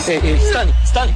Stani, stani.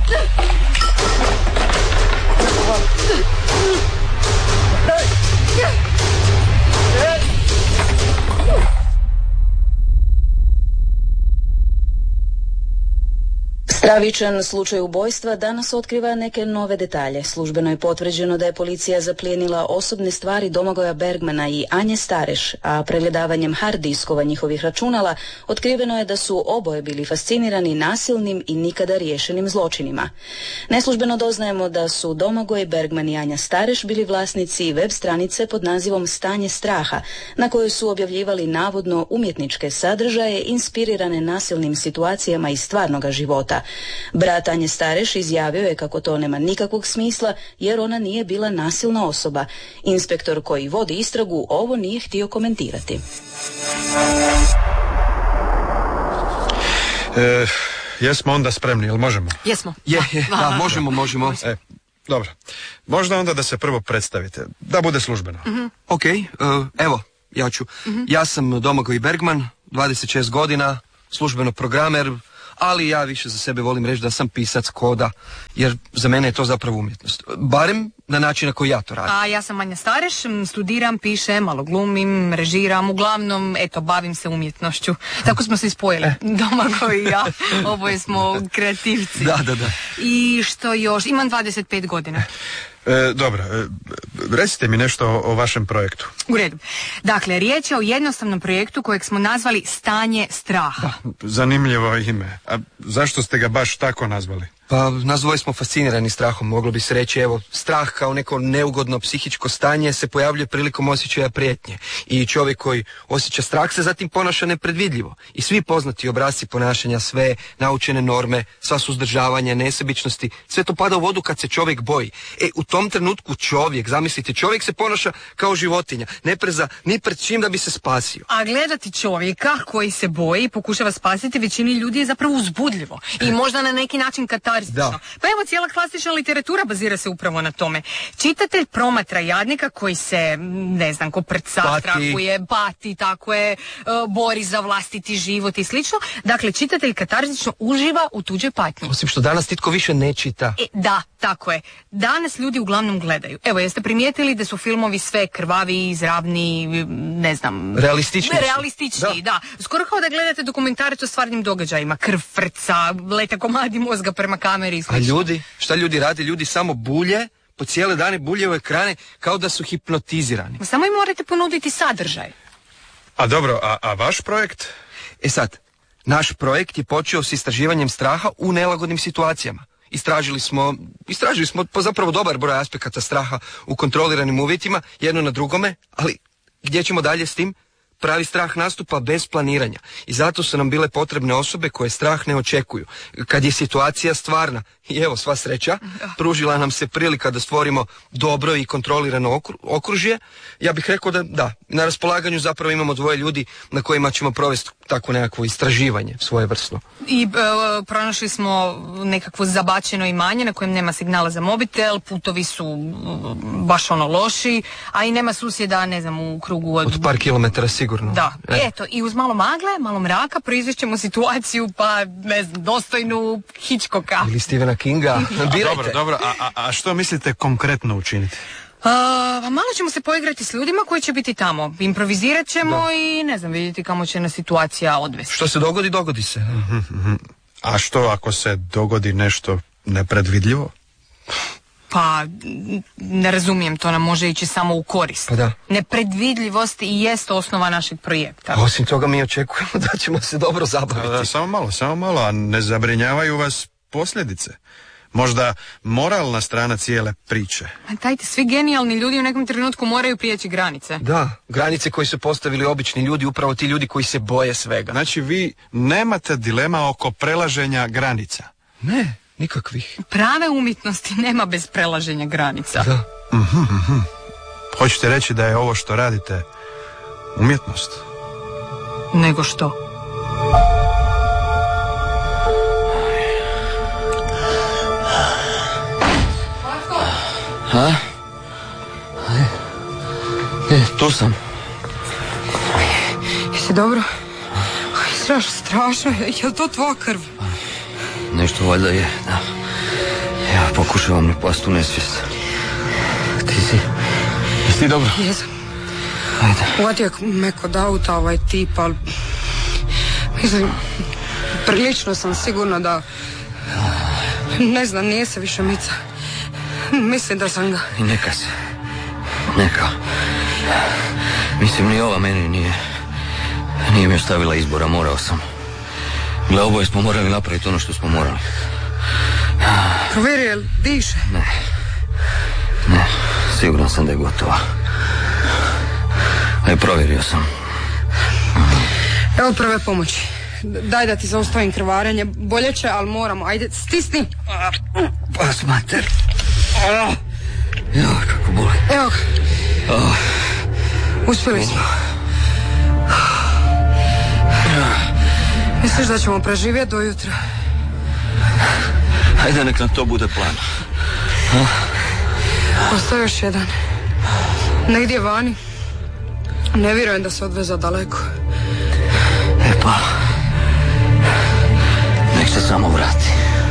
Stravičan slučaj ubojstva danas otkriva neke nove detalje. Službeno je potvrđeno da je policija zaplijenila osobne stvari Domagoja Bergmana i Anje Stareš, a pregledavanjem hard diskova njihovih računala otkriveno je da su oboje bili fascinirani nasilnim i nikada riješenim zločinima. Neslužbeno doznajemo da su Domagoj Bergman i Anja Stareš bili vlasnici web stranice pod nazivom Stanje straha, na kojoj su objavljivali navodno umjetničke sadržaje inspirirane nasilnim situacijama iz stvarnoga života. Brat Anje Stareš izjavio je kako to nema nikakvog smisla jer ona nije bila nasilna osoba. Inspektor koji vodi istragu ovo nije htio komentirati. Jesmo onda spremni, jel možemo? Jesmo. Da, možemo. Dobro. Možda onda da se prvo predstavite, da bude službeno. Ok, evo, ja ću. Ja sam Domagoj Bergman, 26 godina, službeno programer, ali ja više za sebe volim reći da sam pisac koda, jer za mene je to zapravo umjetnost. Barem na način na koji ja to radim. A ja sam Anja Stareš, studiram, pišem, malo glumim, režiram, uglavnom, bavim se umjetnošću. Tako smo se i spojili, Domagoj i ja, oboje smo kreativci. Da. I što još, imam 25 godina. Dobro, recite mi nešto o vašem projektu. U redu. Dakle, riječ je o jednostavnom projektu kojeg smo nazvali Stanje straha. Zanimljivo ime. A zašto ste ga baš tako nazvali? Pa, nas dvoje smo fascinirani strahom, moglo bi se reći, strah kao neko neugodno psihičko stanje se pojavljuje prilikom osjećaja prijetnje. I čovjek koji osjeća strah se zatim ponaša nepredvidljivo. I svi poznati obrasci ponašanja, sve naučene norme, sva suzdržavanja, nesebičnosti, sve to pada u vodu kad se čovjek boji. U tom trenutku zamislite, čovjek se ponaša kao životinja, ne preza ni pred čim da bi se spasio. A gledati čovjeka koji se boji i pokušava spasiti većini ljudi je zapravo uzbudljivo. I možda na neki način katarzično. Pa evo, cijela klasična literatura bazira se upravo na tome. Čitatelj promatra jadnika koji se, ko prca, strahuje, pati, tako je, bori za vlastiti život i slično. Dakle, čitatelj katarzično uživa u tuđoj patnji. Osim što danas nitko više ne čita. Da, tako je. Danas ljudi uglavnom gledaju. Evo, jeste primijetili da su filmovi sve krvavi, izravni, realistični, da. Skoro kao da gledate dokumentarac o stvarnim događajima. Krv frca, leta komadi mozga prema kameri i slično. A ljudi, šta ljudi rade? Ljudi samo bulje, po cijele dane bulje u ekrane kao da su hipnotizirani. Samo im morate ponuditi sadržaj. A dobro, a vaš projekt? Sad, naš projekt je počeo s istraživanjem straha u nelagodnim situacijama. Istražili smo pa zapravo dobar broj aspekata straha u kontroliranim uvjetima, jedno na drugome, ali gdje ćemo dalje s tim? Pravi strah nastupa bez planiranja i zato su nam bile potrebne osobe koje strah ne očekuju. Kad je situacija stvarna, i evo sva sreća, pružila nam se prilika da stvorimo dobro i kontrolirano okružje, ja bih rekao da, na raspolaganju zapravo imamo dvoje ljudi na kojima ćemo provesti tako nekakvo istraživanje svojevrsno. I pronašli smo nekakvo zabačeno imanje na kojem nema signala za mobitel, putovi su baš loši, a i nema susjeda, u krugu od par kilometara sigurno. Da, eto, i uz malo magle, malo mraka proizvešćemo situaciju, pa dostojnu Hitchcocka. Ili Stephena Kinga. Dobro, a što mislite konkretno učiniti? Malo ćemo se poigrati s ljudima koji će biti tamo. Improvizirat ćemo i vidjeti kamo će nas situacija odvesti. Što se dogodi se. A što ako se dogodi nešto nepredvidljivo? Pa, ne razumijem, to nam može ići samo u korist. Pa da. Nepredvidljivost i jest osnova našeg projekta. Osim toga mi očekujemo da ćemo se dobro zabaviti. Samo malo, a ne zabrinjavaju vas posljedice? Možda moralna strana cijele priče. Dajte, svi genijalni ljudi u nekom trenutku moraju prijeći granice. Da, granice koje su postavili obični ljudi, upravo ti ljudi koji se boje svega. Znači vi nemate dilema oko prelaženja granica? Ne, nikakvih. Prave umjetnosti nema bez prelaženja granica. Da. Hoćete reći da je ovo što radite umjetnost? Nego što? Tu sam. Jesi dobro? Strašno, je li to tvoja krv? nešto valjda je, da. Ja pokušavam ne past u nesvijest. Ti si? Jesi ti dobro? Jesam. Ajde. Uvatio me kod auta ovaj tip, ali... Mislim, prilično sam sigurna da... Ne znam, nije se više mica. Mislim da sam ga... I neka se. Neka. Mislim, ni ova meni nije mi ostavila izbora, morao sam. Gle, oboje smo morali napraviti ono što smo morali. Provjeri, jel diše? Ne, siguran sam da je gotova. Aj, provjerio sam. Evo prve pomoći. Daj da ti zaustavim krvarenje. Bolje će, ali moramo. Ajde, stisni. Pas mater. Evo, kako boli. Evo ga. Uspjeli smo. Misliš da ćemo preživjeti do jutra? Ajde, nek nam to bude plan. Ostao još jedan. Negdje vani. Ne vjerujem da se odveza daleko. E pa...